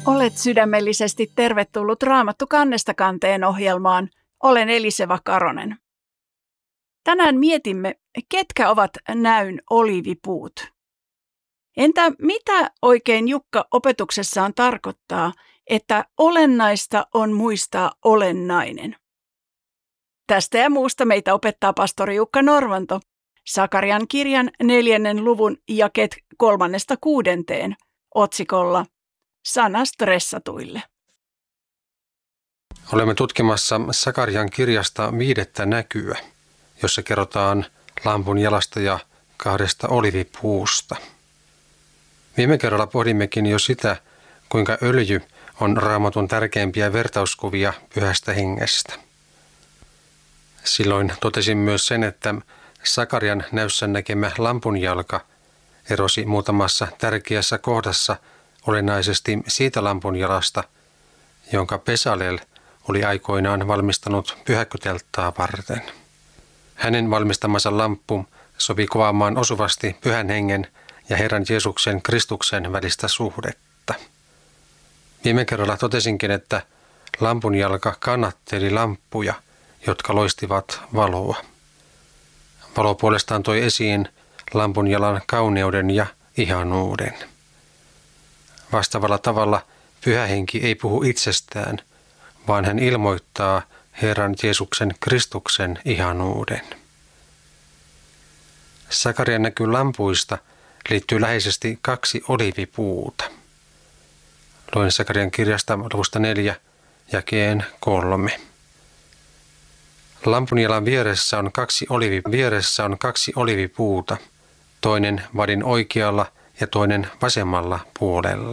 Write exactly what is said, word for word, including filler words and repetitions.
Olet sydämellisesti tervetullut Raamattu kannesta kanteen ohjelmaan. Olen Eliseva Karonen. Tänään mietimme, ketkä ovat näyn oliivipuut. Entä mitä oikein Jukka opetuksessaan tarkoittaa, että olennaista on muistaa olennainen? Tästä ja muusta meitä opettaa pastori Jukka Norvanto Sakarian kirjan neljännen luvun jakeet kolmannesta kuudenteen otsikolla Sana stressatuille. Olemme tutkimassa Sakarian kirjasta viidettä näkyä, jossa kerrotaan lampun jalasta ja kahdesta olivipuusta. Viime kerralla pohdimmekin jo sitä, kuinka öljy on Raamatun tärkeimpiä vertauskuvia pyhästä hengestä. Silloin totesin myös sen, että Sakarian näyssä näkemä lampunjalka erosi muutamassa tärkeässä kohdassa olennaisesti siitä lampunjalasta, jonka Besaleel oli aikoinaan valmistanut pyhäkkötelttaa varten. Hänen valmistamansa lamppu sopi kuvaamaan osuvasti pyhän hengen ja Herran Jeesuksen Kristuksen välistä suhdetta. Viime kerralla totesinkin, että lampunjalka kannatteli lamppuja, jotka loistivat valoa. Valo puolestaan toi esiin lampunjalan kauneuden ja ihanuuden. Vastaavalla tavalla pyhä henki ei puhu itsestään, vaan hän ilmoittaa Herran Jeesuksen Kristuksen ihanuuden. Sakarian näky lampuista liittyy läheisesti kaksi oliivipuuta. Luen Sakarian kirjasta luvusta neljä, jakeen kolme. Lampunjalan vieressä on kaksi olivi, vieressä on kaksi olivipuuta, toinen vadin oikealla ja toinen vasemmalla puolella.